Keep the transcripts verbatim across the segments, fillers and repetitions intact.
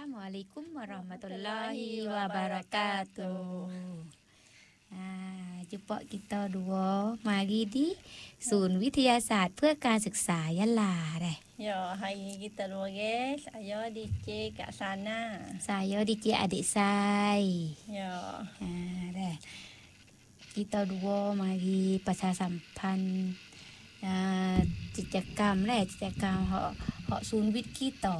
Assalamualaikum warahmatullahi wabarakatuh. Ha, jumpa kita dua mari di ศูนย์วิทยาศาสตร์เพื่อการศึกษายะลาdeh. Ya, hari kita dua guys. Saya D J kat sana. Saya D J adik saya. Ya. Ha, deh. Kita dua mari ประชาสัมพันธ์กิจกรรมและกิจกรรมเหาะเหาะศูนย์วิทย์kita.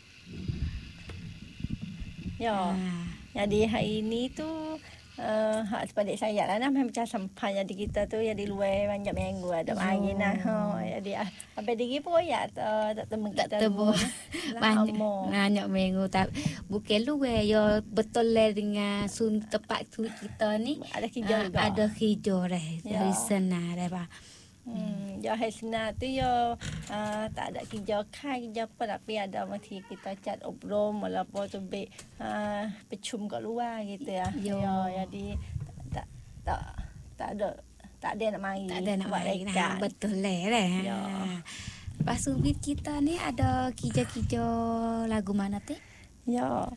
Ya. Ha. Jadi hari ni tu uh, hak sepadik saya lah nak macam sampai jadi kita tu jadi luar banyak minggu ada mari nah. Ha. Jadi apa diri pun ya tak tak temu tak temu banyak banyak minggu tak bukan luar ya betul lah dengan sun tempat tu kita ni ada hijau juga. Ada hijau dah dari sana dah bah. Hmm, ya Hesna tu ya uh, tak ada kerja kai kerja apa tapi ada mesti kita cat obrom walaupun tu be uh, percum kat luar gitu ya. Yo. Ya jadi tak tak tak ada tak ada nak mari. Tak ada nak mari nah, betul lah dah. Ya. Pas subit kita ni ada kerja-kerja lagu mana teh? Ya.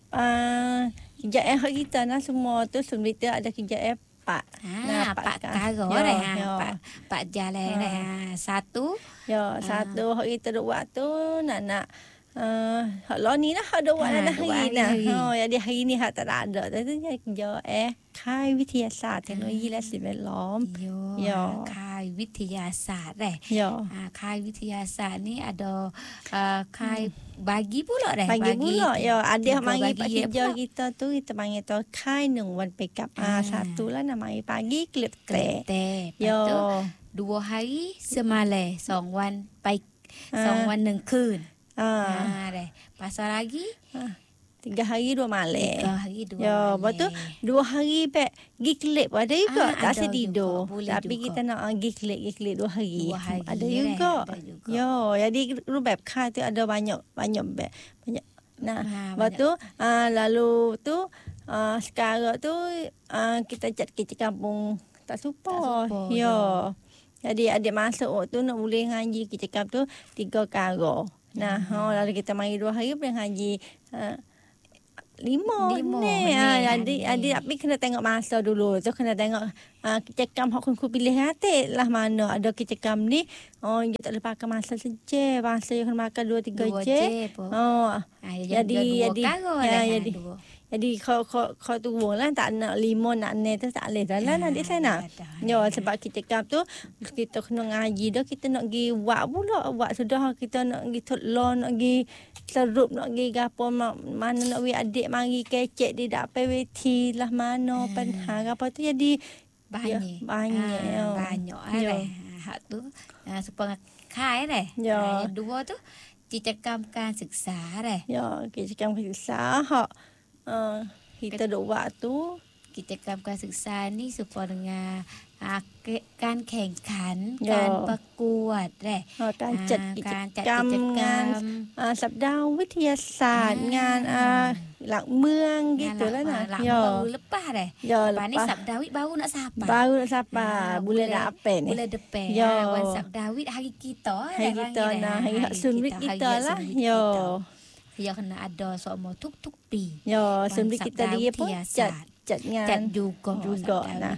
Uh, kerja eh kita nah semua tu subit ada kerja eh Pak. Ha, nah, Pak Karo dah. Ya. Pak Pak jalan dah. Ha. Satu. Ya, ha. Satu hari kita duk buat tu nak nak uh, hak lo ni lah hak duk buat ha, hari nah. Ha, jadi hari ni hak tak ada. Tapi kerja eh kai วิทยาศาสตร์เทคโนโลยีและสิ่งแวดล้อม Ya. Kai วิทยาศาสตร์dah. Ya. Ha, kai วิทยาศาสตร์ni ada uh, kai bagi pula dah. Bagi, bagi pula. Ya, ada mari pak kerja kita tu kita panggil tu kaiหนึ่งวันไปกับอ่า satu lah nak mari pagi klip teh. Ya. Dua hari semalam, สอง วันไป สอง วันหนึ่งคืน Ha. Ha dah. Pasal lagi ha. Tiga hari dua malam. Tiga hari dua ya, malam. Lepas tu dua hari back pergi klip ada juga. Ah, tak ada setidur. Juga, Tapi juga. kita nak pergi klip, pergi klip dua hari. Dua hari ada ya, juga. Ada juga. Ya, jadi rubab kai tu ada banyak banyak banyak. Nah, ha, lepas tu uh, lalu tu uh, sekarang tu uh, kita cat kecik kampung tak super. Tak ya. Jadi adik masuk waktu nak boleh ngaji kecik tu tiga karo. Nah, hmm. oh, lalu kita mari dua hari boleh ngaji uh, lima, lima ni. Ha, jadi adik tapi kena tengok masa dulu. Tu kena tengok uh, kecikam hak kun pilih hati lah mana ada kecikam ni. Oh, dia tak boleh pakai masa seje. Masa yang kena makan dua tiga je. Oh. Ha, jadi jadi ya, jadi jadi kau kau kau tu lah tak nak lima nak ne tu tak boleh dah lah nanti saya nak. Ya sebab kita kap tu kita kena ngaji dah kita nak pergi buat pula buat sudah kita nak pergi tolong nak pergi serup nak pergi gapo mana nak we adik mari kecek di dak peweti lah mana penhar apa tu jadi banyak ya, banyak ha, banyak ada hak tu supaya kai dah. Ya. Yang dua tu กิจกรรมการศึกษาเด้ Ya, กิจกรรมการศึกษาฮะเอ่อ kita duk buat tu กิจกรรมการศึกษานี่ supaya dengan การแข่งขัน ya. การประกวดเด้การจัดกิจกรรมงานสัปดาห์วิทยาศาสตร์งานหลักเมือง gitu lah nah. Ya. Baru lepas dah. Ya, lepas ni sabda wit baru nak sapa. Baru nak sapa. Bulan depan ni. Bulan depan. Ya. Wan sabda wit hari kita. Hari kita nah. Hari sunwit kita lah. Ya. Ya kena ada semua tuk-tuk pi. Ya, sunwit kita dia pun cat cat ngan. Cat juga. Juga nah.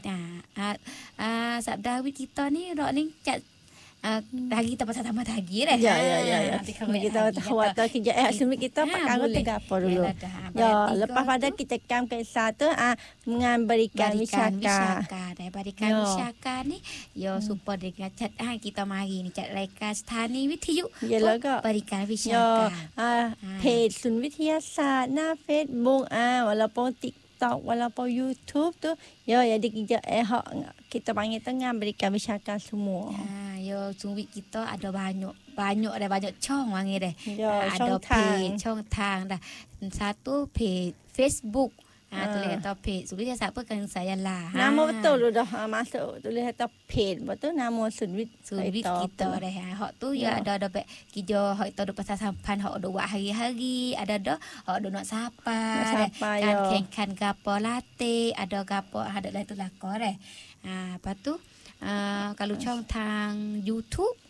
Ah, sabda wit kita ni rak ni cat lagi kita pasal tambah lagi dah. Ya ya ya ya. Kita tahu atau kerja eh semua kita pakai apa gapo dulu. Ya, lepas pada kita kam ke satu ah memberikan wisaka. Dah berikan wisaka ni ya super dengan cat ah kita mari ni cat reka สถานีวิทยุ Yalah ke berikan wisaka. Ya, ah page ศูนย์วิทยาศาสตร์หน้า Facebook ah walaupun TikTok walaupun YouTube tu ya jadi kerja eh kita panggil tengah berikan wisaka semua. Ha, ya sunwit kita ada banyak banyak ada banyak ช่องว่างี้เด้ Ya, ada page ช่องทางdah satu page Facebook. Ha, tulis kata page sunwit vidyasat พื่อการศึกษายะลา Nama betul tu dah masuk tulis kata page betul nama sunwit sunwit kita dah. Hak tu ya ada ada baik kerja hak itu ada pasal sampan hak ada buat hari-hari ada dah hak ada nak sapa kan kengkan gapo latte ada gapo ada lah tu lakor dah. Ha, lepas tu Uh, kalau ช่องทาง YouTube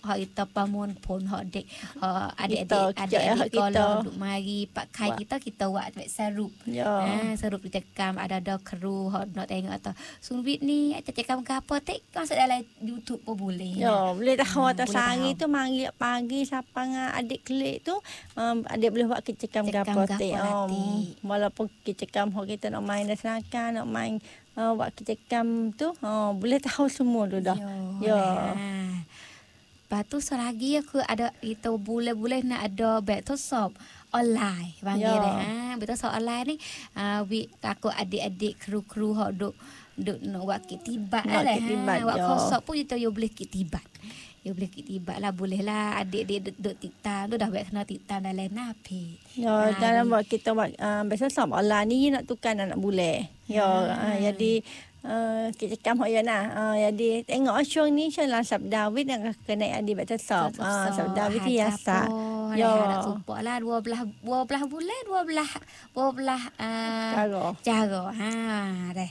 hak kita pamun pun hak dek hak adik-adik Kita, adik-adik hak kita. kalau duk mari pakai Buat. kita kita buat buat serup. Ya. Ha, serup dicekam ada-ada kru hak nak tengok atau sunbit ni cekam ke apa tek masuk dalam YouTube pun boleh. Ya, boleh tahu Hmm, atas boleh hari tahu. tu mari pagi siapa dengan adik kelik tu um, adik boleh buat kecekam Cekam gapo gapo tik. nanti. Um, walaupun kecekam hok kita nak main dah senakan, nak main uh, buat kecekam tu, uh, boleh tahu semua tu dah. Ya. Ya. Ha. Lepas tu selagi aku ada itu boleh-boleh nak ada betul shop online panggil Ya. dia. Ha, betul shop online ni uh, we aku adik-adik kru-kru hok duk duk nak buat kitibat Nak lah. kitibat, Ha, buat ya. kosok pun kita you boleh kitibat. You boleh kitibat lah boleh lah adik-adik duk, duk tiktam tu dah buat kena tiktam dalam napi. Ya, Ha, dalam ni- buat kita buat uh, biasa sab Allah ni nak tukar anak boleh. Ya, Ah. uh, jadi uh, kita cakap hok ya nah. Uh, jadi tengok syong ni syong lah sab David nak kena adik baca sab. Ah, sab David ni ya sa. Ya. Ya. Nak support lah dua belah dua belah bulan dua belah dua belah uh, Cara. cara. Ha deh.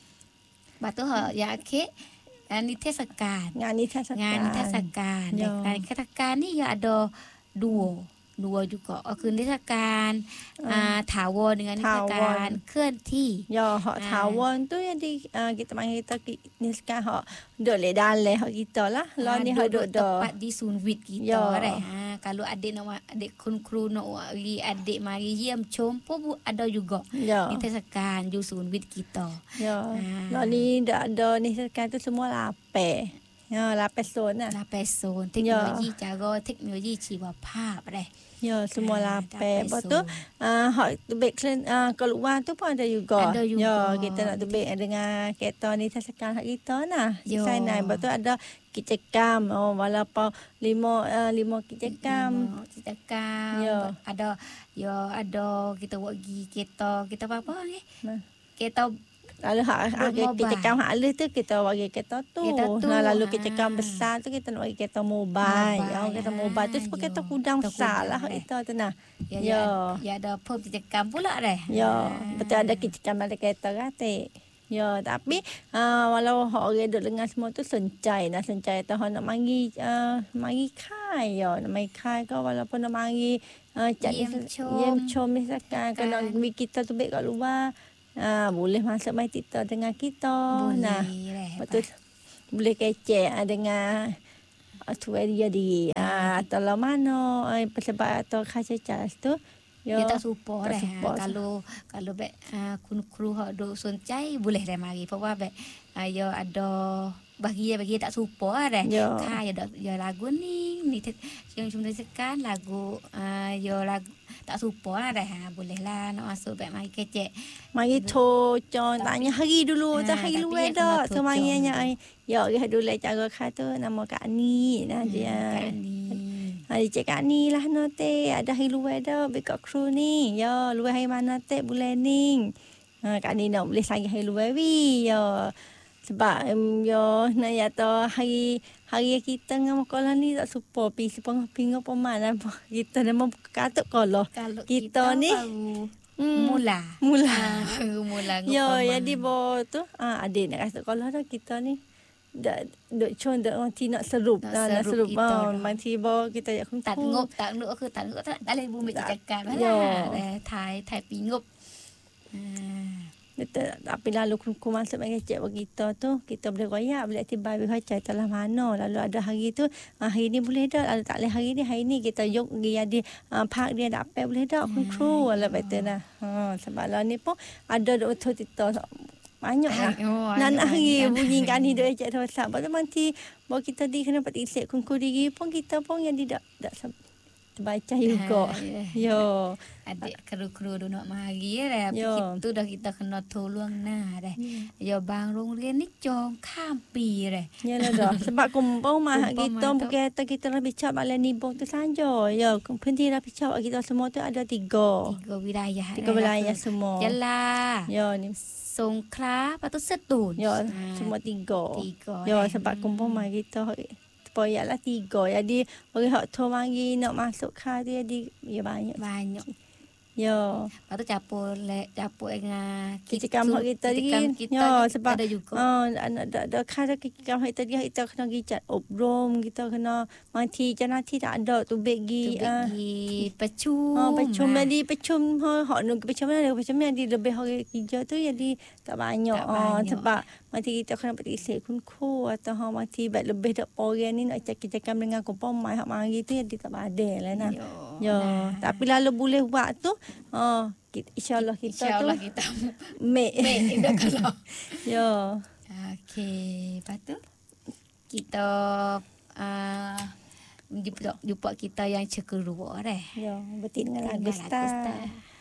Lepas tu ha ya akhir uh, ni tesakan. Ngan ni saya Ngan tesakan. Ya. Dan katakan ni ya ada dua. Dua juga. Aku ni tesakan uh, tawon dengan ni tesakan Tawon. kenti. Ya, hak Ah. tawon tu jadi uh, kita panggil kita ki- ni sekarang hak duk le dalam hak kita lah. Lah ni hak duk dah. tepat di sunwit kita Ya. right. Ha, kalau adik nak ma- adik kun kru nak wari adik mari hiam compo bu ada juga. Ya. Kita sekan ju sunwit kita. Ya. Ah. Lah ni dak ada ni sekarang tu semua lapis. Ya, lapis son lah. Lapis son teknologi cara teknologi jiwaภาพ deh. Ya, semua Ah, lapis. lapis Lepas tu, son. uh, hak tubik clean, uh, keluar tu pun ada juga. Ada juga. Ya, kita nak tubik dengan kereta ni sekarang hak kita nah. Ya. Sana. Lepas tu ada kicekam. Oh, walaupun lima, uh, lima kicekam. Kita kam Ya. ada ya ada kita buat gi kereta kita apa ni? Nah. Kereta Lalu hak hak Buat mobile. kicekam hak alih tu kita bagi kereta tu. Kereta tu, Nah, lalu ah. kicekam besar tu kita nak bagi kereta mobile. Mobile, Ya, kereta mobile tu ah, sebab ya. kereta kudang Kereta besar kudang, lah hak eh. kita tu nah. ya, Ya. ya, ya ada pun kita kam pula deh. Ya, betul ada kicikam ada kereta ratik. Ya, tapi uh, walau hak orang duduk dengar semua tu sencai nak sencai tahu nak mari uh, mari kai ya, nak mari kai ke walaupun nak mari uh, cak Yem ni- com. yem com misalkan kena Kan. mi kita tu baik kat luar. Uh, boleh masuk mai kita dengan kita. Boleh Nah, deh. betul boleh kecek uh, dengan uh, tu dia di uh, atau lah mana uh, sebab atau khas cas tu. Dia tak support tak dah. support. Kalau kalau bet uh, kun kru hak duk soncai boleh dah mari. Sebab bet uh, ya ada bagi bagi tak support dah. Ya. Ka ya dak ya lagu ni ni te- yang cuma sekan lagu uh, ya lagu tak support dah. Ha, boleh lah nak masuk bet mari kecek. Mari to cho Tapi- tanya hari dulu, Ha, tak hari tapi luar yang dah. kena So mari tocok nya dulu. ai. Ya, orang dulu cara kata nama Kak Ni nah dia. Kat ni. Ha dia cakap Kak Ni lah no te, ada hari luar dah be kat kru ni. Ya, luar hari mana te bulan ni. Ha Kak Ni nak boleh sagi hari luar wi. Ya. Sebab um, ya nak ya to hari hari kita dengan sekolah ni tak supo pi sepengah pingo pemana kita nama katuk kalau Kalau kita kita, ni, baru hmm, mula. mula. Ah, baru mula Ya, ngupama. jadi bo tu ah adik nak kasih sekolah dah kita ni dak duk con dak nanti nak serup Nak nak, nak serup serup kita ah dah. nanti bo kita jak tak ngup tak ngup aku tak ngup tak boleh bumi Tak. cakap Ya. lah dah thai thai pingup. Ah. tapi lalu ku masuk mai cek bagi kita tu kita boleh royak boleh tiba bi baca telah mana lalu ada hari tu ah, hari ni boleh dak lalu tak boleh hari ni hari ni kita yok pergi jadi ah, park dia dapat boleh dak ku kru ala betul nah ha sebab lah ni pun ada dok betul kita banyak lah. Oh, Nak nak hari anak- bunyi anak- kan ni dia cek rosak. Lepas tu nanti bawa kita di kena pat isek kungku diri pun kita pun yang tidak tak baca juga. Ah, ya. Yo. Adik kru-kru tu nak mari dah. Tapi Ya. kita dah kita kena tolong nah dah. Ya bang Rongren ni jong kampi dah. Ya lah dah. Sebab kumpul mah Kumpul kita mah tu. bukan kata kita lebih cap malam ni bong tu saja. Ya, penting lebih cap kita semua tu ada tiga. Tiga wilayah. Tiga dah. wilayah semua. Jelah. Ya ni. Songkla, lepas tu Setun. Ya, Ah, semua tiga. tiga. Ya, dah. sebab kumpul mah kita poyak lah tiga. Jadi orang hak tu mari nak masuk kah dia di ya banyak. banyak. Ya. Lepas tu campur le, campur dengan Kijekam hak kita kijekam ni. kita Ya, ni sebab ada juga. ah anak dak dak kada kijekam hak kita kita kena gicat obrom, kita kena mati janati tak ada tu begi Tu ah. bagi pecum. Oh, pecum ah. jadi pecum hak nak pecum ada pecum jadi lebih hari kerja tu jadi tak banyak. Tak Ah banyak. sebab mati kita kena pati isi kunku atau hak mati bat lebih dak orang ni nak kijekam dengan kompon mai hak mari tu jadi tak badai lah nah. Yo, Ya, nah. tapi lalu boleh buat tu ah InsyaAllah kita InsyaAllah tu kita Mek Mek dah kalau. Ya. Okey, lepas tu kita uh, jumpa, jumpa kita yang kedua dah. Ya, berarti dengan Dengan Agustan. Agustan.